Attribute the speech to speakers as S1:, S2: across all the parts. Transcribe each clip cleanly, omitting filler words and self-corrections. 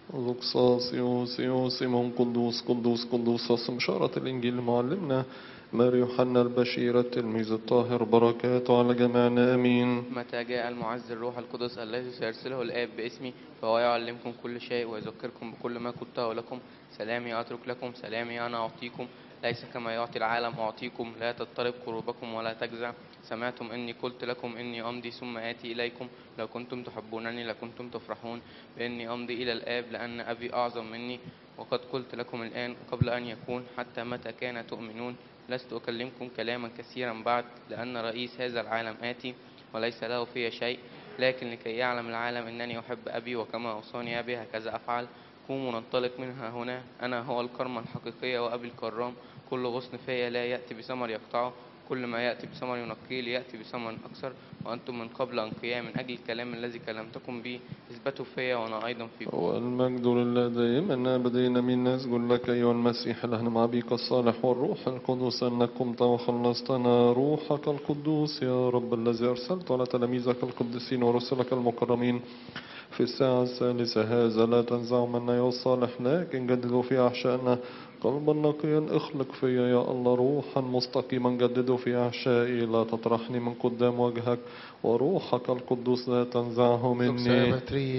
S1: لوكساسيوس يوسيمون قدوس قدوس قدوس. بشارة الإنجيل معلمنا ماري يوحنا البشير التلميذ الطاهر، بركاته على جميعنا آمين.
S2: متى جاء المعز الروح القدس الذي سيرسله الآب باسمي فهو يعلمكم كل شيء ويذكركم بكل ما قلته لكم. سلامي أترك لكم، سلامي أنا أعطيكم، ليس كما يعطي العالم أعطيكم. لا تضطرب قلوبكم ولا تجزع. سمعتم إني قلت لكم إني أمضي ثم آتي إليكم. لو كنتم تحبونني لكنتم تفرحون بإني أمضي إلى الآب، لأن أبي أعظم مني. وقد قلت لكم الآن قبل أن يكون، حتى متى كان تؤمنون. لست أكلمكم كلاما كثيرا بعد، لأن رئيس هذا العالم آتي وليس له في شيء. لكن لكي يعلم العالم أنني أحب أبي، وكما أوصاني أبي هكذا أفعل. قوموا ننطلق منها هنا. أنا هو الكرمة الحقيقية وأبي الكرام. كل غصن فيا لا يأتي بثمر يقطعه، كل ما يأتي بثمر ينقيه ليأتي بثمر أكثر. وأنتم من قبل أنقياء من أجل الكلام الذي كلمتكم به. اثبتوا فيا وأنا أيضا فيكم.
S1: والمجد لله دائما أبدين. من نسجد لك أيها المسيح الأهل مع بيك الصالح والروح القدس، أنك قمت وخلصتنا. روحك القدوس يا رب الذي أرسلت على تلاميذك القديسين ورسلك المكرمين في الساعة الثالثة هذا، لا تنزع منا يا الصالح، لكن جددوا في أحشائنا قلبا نقيا. اخلق فيا يا الله روحا مستقيما، جدده في أحشائي. لا تطرحني من قدام وجهك، وروحك القدوس لا تنزعه مني.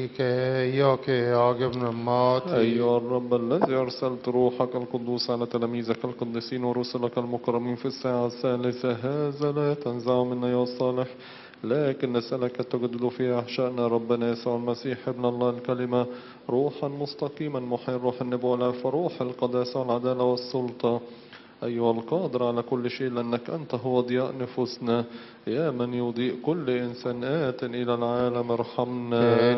S1: أيها الرب الذي أرسلت روحك القدوس على تلاميذك القديسين ورسلك المكرمين في الساعة الثالثة هذا، لا تنزع منا يا الصالح، لكن نسألك تجدد في أحشائنا ربنا يسوع المسيح ابن الله الكلمة روحا مستقيما، محيي روح النبوة فروح القداسة والعدالة والسلطة. أيها القادر على كل شيء، لأنك أنت هو ضياء نفوسنا، يا من يضيء كل إنسان آت إلى العالم ارحمنا.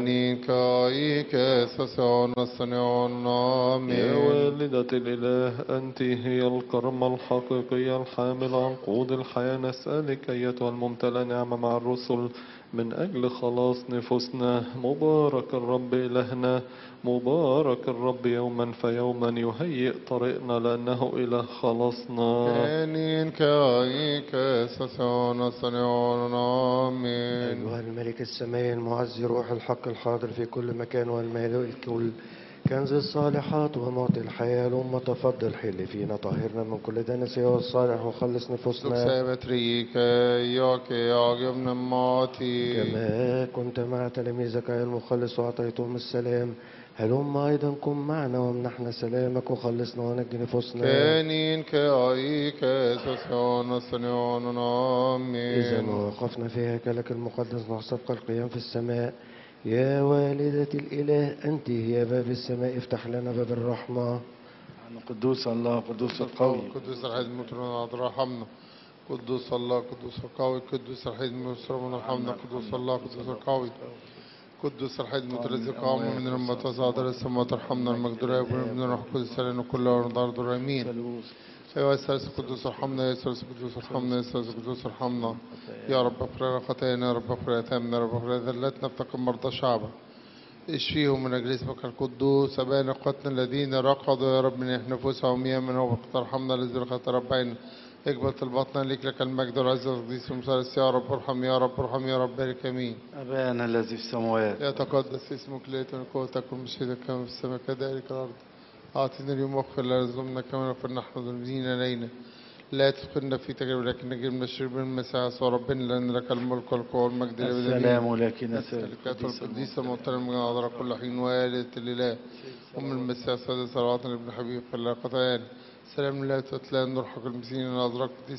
S1: يا والدة الإله، أنت هي الكرمة الحقيقية الحامل عنقود الحياة، نسألك أيتها الممتلئة نعمة مع الرسل من أجل خلاص نفوسنا. مبارك الرب إلهنا، مبارك الرب يوما فيوما يهيئ طريقنا، لأنه إله خلاصنا.
S3: أيها الملك السماوي المعز روح الحق الحاضر في كل مكان والمالئ الكل، كنز الصالحات ومعطي الحياة الأمة، تفضل حل فينا طهرنا من كل دنس يا الصالح وخلص نفوسنا كما كنت مع تلاميذك يا المخلص وأعطيتهم السلام. هلم أيضا كن معنا وامنحنا سلامك وخلصنا ونجي نفوسنا. إذا ما وقفنا في هيكلك المقدس نحسبك القيام في السماء. يا والدة الإله، أنت هي باب السماء، افتح لنا باب الرحمة.
S4: قدوس الله قدوس القوي
S5: قدوس الحي المترون رحمنا. قدوس الله قدوس القوي. قدوس الحي المترون رحمنا. قدوس الله قدوس القوي. قدوس الحي الذي قام من الأموات وصعد إلى السماء ترحمنا. المجد لله وابن الروح القدس لنا كل ونضار الرحيمين. أيها الثالث القدوس ارحمنا. يا الثالث القدوس ارحمنا. يا الثالث القدوس ارحمنا. يا رب اغفر لنا خطايانا. يا رب اغفر آثامنا. يا رب اغفر ذلتنا. افتقد مرضى شعبك، اشفيهم من أجل اسمك القدوس. أبانا اخواتنا الذين رقدوا يا رب من نفوسهم يمنا وبقت ارحمنا. الذي رقدت ربنا اقبل طلباتنا لك المجد والعز والقديس المثالث. يا رب ارحم يا رب ارحم يا رب بارك امين.
S4: أبانا الذي في السماوات
S5: يتقدس اسمك، ليتن قوتك ومشيئتك كما في السماء كذلك الأرض. أعطينا اليوم واغفر لنا ذنوبنا كما نغفر نحن ذنوبنا إلينا. لا تدخلنا في تجربة لكن نجيب من الشر بالمسيح وربنا، لأن لك الملك والقوة والمجد لأبد.
S4: السلام لك نسأل
S5: القديسة المطلع من عذراء كل حين والدة الإله أم المسيح سادة صلواتنا لابن حبيب في الله قطعان. سلام الله تتلان نور حق المسيحين الأزرق